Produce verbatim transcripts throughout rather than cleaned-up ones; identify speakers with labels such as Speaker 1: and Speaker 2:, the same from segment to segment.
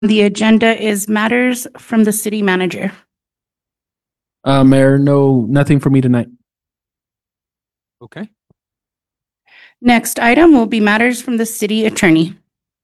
Speaker 1: The agenda is matters from the city manager.
Speaker 2: Uh, Mayor, no, nothing for me tonight.
Speaker 3: Okay.
Speaker 1: Next item will be matters from the city attorney.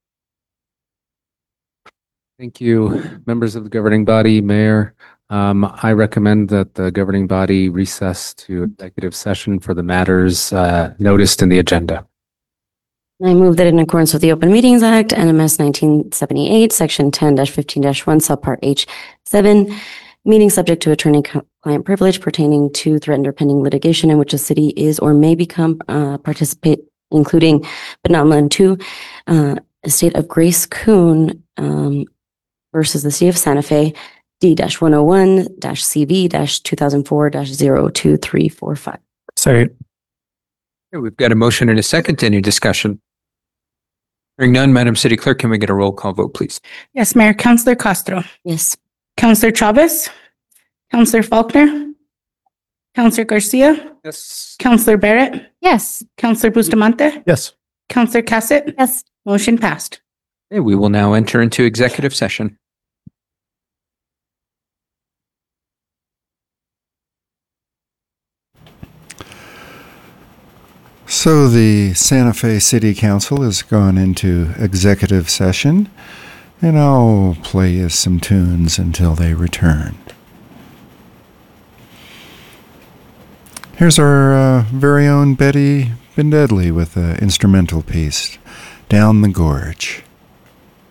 Speaker 3: Thank you, members of the governing body, Mayor. Um, I recommend that the governing body recess to executive session for the matters uh, noticed in the agenda.
Speaker 4: I move that in accordance with the Open Meetings Act, N M S nineteen seventy-eight, Section ten fifteen one, Subpart H seven, meeting subject to attorney-client privilege pertaining to threatened or pending litigation in which a city is or may become uh, participate, including but not limited to uh, estate of Grace Kuhn um, versus the City of Santa Fe, D one oh one C V two thousand four zero two three four five.
Speaker 2: Sorry.
Speaker 5: Okay, we've got a motion and a second. Any discussion? Hearing none, Madam City Clerk, can we get a roll call vote, please?
Speaker 1: Yes, Mayor. Councillor Castro.
Speaker 4: Yes.
Speaker 1: Councillor Chavez. Councillor Faulkner. Councillor Garcia.
Speaker 5: Yes.
Speaker 1: Councillor Barrett.
Speaker 4: Yes.
Speaker 1: Councillor Bustamante.
Speaker 2: Yes.
Speaker 1: Councillor Cassett.
Speaker 4: Yes.
Speaker 1: Motion passed.
Speaker 5: Okay, we will now enter into executive session.
Speaker 6: So the Santa Fe City Council has gone into executive session, and I'll play you some tunes until they return. Here's our uh, very own Betty Bendedley with an instrumental piece, Down the Gorge.